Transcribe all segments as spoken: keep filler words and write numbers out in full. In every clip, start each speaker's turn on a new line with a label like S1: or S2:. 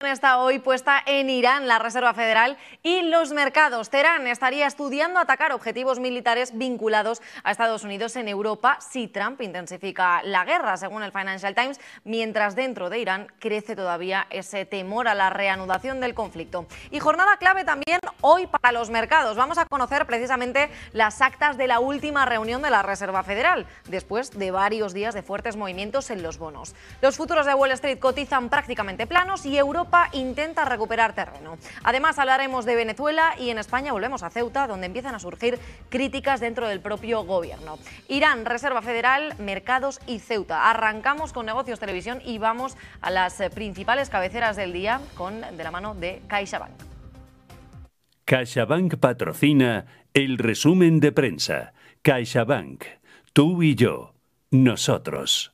S1: Está hoy puesta en Irán, la Reserva Federal y los mercados. Teherán estaría estudiando atacar objetivos militares vinculados a Estados Unidos en Europa si Trump intensifica la guerra, según el Financial Times, mientras dentro de Irán crece todavía ese temor a la reanudación del conflicto. Y jornada clave también hoy para los mercados. Vamos a conocer precisamente las actas de la última reunión de la Reserva Federal, después de varios días de fuertes movimientos en los bonos. Los futuros de Wall Street cotizan prácticamente planos y Europa intenta recuperar terreno. Además, hablaremos de Venezuela y en España volvemos a Ceuta, donde empiezan a surgir críticas dentro del propio gobierno. Irán, Reserva Federal, mercados y Ceuta. Arrancamos con negocios, televisión y vamos a las principales cabeceras del día con de la mano de CaixaBank.
S2: CaixaBank patrocina el resumen de prensa. CaixaBank, tú y yo, nosotros.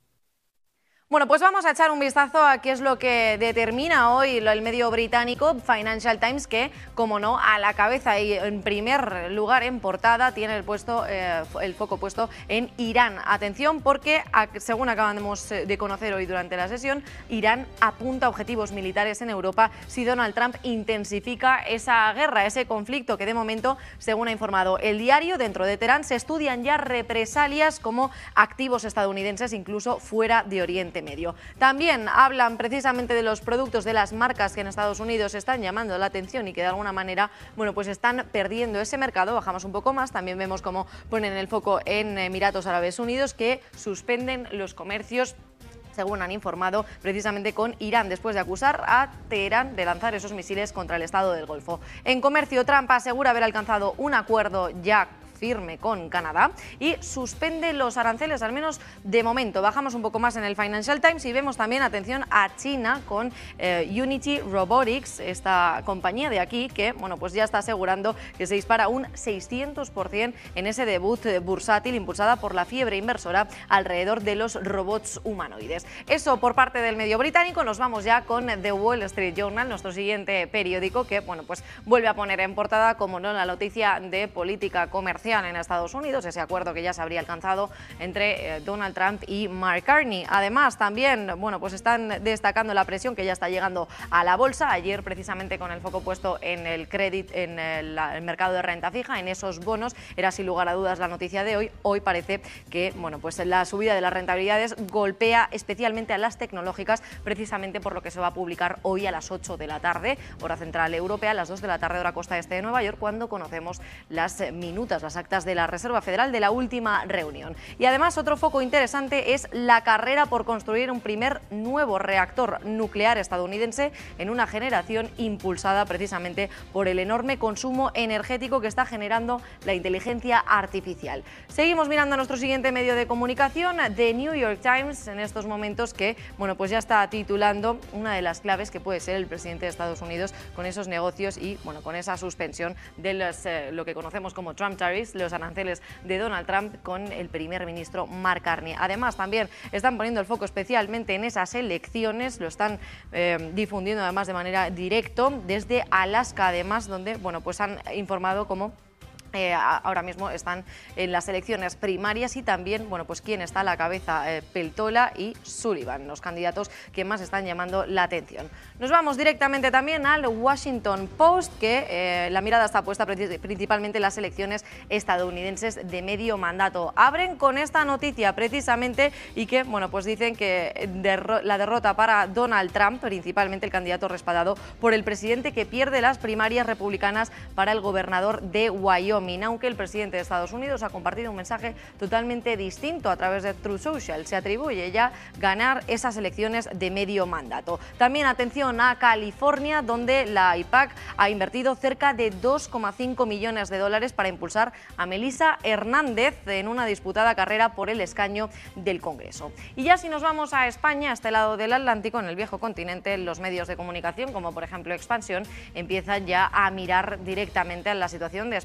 S1: Bueno, pues vamos a echar un vistazo a qué es lo que determina hoy el medio británico Financial Times, que, como no, a la cabeza y en primer lugar en portada tiene el, puesto, eh, el foco puesto en Irán. Atención, porque según acabamos de conocer hoy durante la sesión, Irán apunta a objetivos militares en Europa si Donald Trump intensifica esa guerra, ese conflicto que de momento, según ha informado el diario, dentro de Teherán se estudian ya represalias como activos estadounidenses incluso fuera de Oriente Medio. También hablan precisamente de los productos de las marcas que en Estados Unidos están llamando la atención y que de alguna manera, bueno, pues están perdiendo ese mercado. Bajamos un poco más, también vemos cómo ponen el foco en Emiratos Árabes Unidos, que suspenden los comercios, según han informado, precisamente con Irán, después de acusar a Teherán de lanzar esos misiles contra el Estado del Golfo. En comercio, Trump asegura haber alcanzado un acuerdo ya firme con Canadá y suspende los aranceles, al menos de momento. Bajamos un poco más en el Financial Times y vemos también, atención, a China con eh, Unity Robotics, esta compañía de aquí que, bueno, pues ya está asegurando que se dispara un seiscientos por ciento en ese debut bursátil impulsada por la fiebre inversora alrededor de los robots humanoides. Eso por parte del medio británico. Nos vamos ya con The Wall Street Journal, nuestro siguiente periódico, que, bueno, pues vuelve a poner en portada, como no, la noticia de política comercial en Estados Unidos, ese acuerdo que ya se habría alcanzado entre eh, Donald Trump y Mark Carney. Además, también, bueno, pues están destacando la presión que ya está llegando a la bolsa. Ayer, precisamente, con el foco puesto en el crédito, en el, el mercado de renta fija, en esos bonos, era sin lugar a dudas la noticia de hoy. Hoy parece que, bueno, pues la subida de las rentabilidades golpea especialmente a las tecnológicas, precisamente por lo que se va a publicar hoy a las ocho de la tarde, hora central europea, a las dos de la tarde, hora costa este de Nueva York, cuando conocemos las minutas, las actas de la Reserva Federal de la última reunión. Y además, otro foco interesante es la carrera por construir un primer nuevo reactor nuclear estadounidense en una generación impulsada precisamente por el enorme consumo energético que está generando la inteligencia artificial. Seguimos mirando a nuestro siguiente medio de comunicación, The New York Times, en estos momentos, que, bueno, pues ya está titulando una de las claves que puede ser el presidente de Estados Unidos con esos negocios y, bueno, con esa suspensión de los, eh, lo que conocemos como Trump Tariffs, los aranceles de Donald Trump con el primer ministro Mark Carney. Además, también están poniendo el foco especialmente en esas elecciones, lo están eh, difundiendo además de manera directa desde Alaska, además, donde, bueno, pues han informado como Eh, ahora mismo están en las elecciones primarias y también, bueno, pues quién está a la cabeza, eh, Peltola y Sullivan, los candidatos que más están llamando la atención. Nos vamos directamente también al Washington Post, que eh, la mirada está puesta principalmente en las elecciones estadounidenses de medio mandato. Abren con esta noticia precisamente y que, bueno, pues dicen que derro- la derrota para Donald Trump, principalmente el candidato respaldado por el presidente que pierde las primarias republicanas para el gobernador de Wyoming, aunque el presidente de Estados Unidos ha compartido un mensaje totalmente distinto a través de Truth Social. Se atribuye ya ganar esas elecciones de medio mandato. También atención a California, donde la I P A C ha invertido cerca de dos coma cinco millones de dólares para impulsar a Melissa Hernández en una disputada carrera por el escaño del Congreso. Y ya si nos vamos a España, a este lado del Atlántico, en el viejo continente, los medios de comunicación, como por ejemplo Expansión, empiezan ya a mirar directamente a la situación de España, que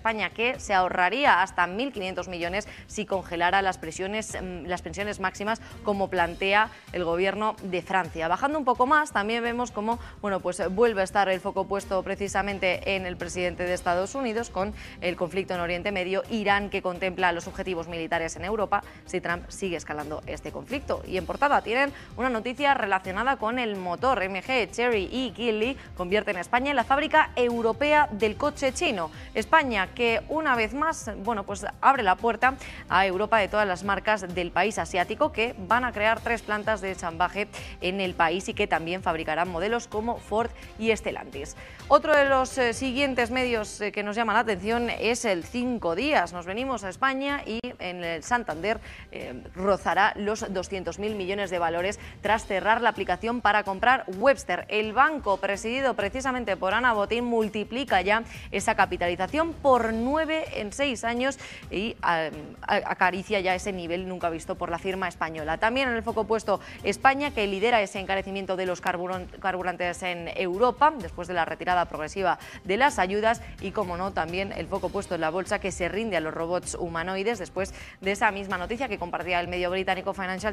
S1: que se ahorraría hasta mil quinientos millones si congelara las pensiones, las pensiones máximas, como plantea el gobierno de Francia. Bajando un poco más, también vemos cómo bueno, pues vuelve a estar el foco puesto precisamente en el presidente de Estados Unidos con el conflicto en Oriente Medio, Irán, que contempla los objetivos militares en Europa si Trump sigue escalando este conflicto. Y en portada tienen una noticia relacionada con el motor. M G, Chery y Geely convierten a España en la fábrica europea del coche chino. España, que una vez más bueno, pues abre la puerta a Europa de todas las marcas del país asiático, que van a crear tres plantas de ensamblaje en el país y que también fabricarán modelos como Ford y Stellantis. Otro de los eh, siguientes medios eh, que nos llama la atención es el Cinco Días. Nos venimos a España y en el Santander eh, rozará los doscientos mil millones de valores tras cerrar la aplicación para comprar Webster. El banco, presidido precisamente por Ana Botín, multiplica ya esa capitalización por nueve en seis años y a, a, acaricia ya ese nivel nunca visto por la firma española. También en el foco puesto España, que lidera ese encarecimiento de los carburantes en Europa después de la retirada progresiva de las ayudas, y como no, también el foco puesto en la bolsa, que se rinde a los robots humanoides después de esa misma noticia que compartía el medio británico Financial